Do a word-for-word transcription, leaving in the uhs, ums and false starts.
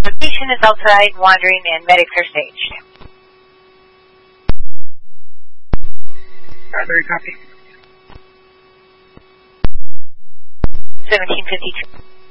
Location is outside, wandering, and medics are staged. Very copy. seventeen fifty-two.